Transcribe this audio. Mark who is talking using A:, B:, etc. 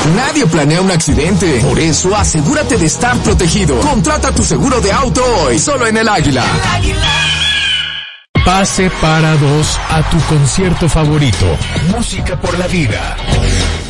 A: Nadie planea un accidente. Por eso, asegúrate de estar protegido. Contrata tu seguro de auto hoy, solo en El Águila.
B: Pase para dos a tu concierto favorito. Música por la vida.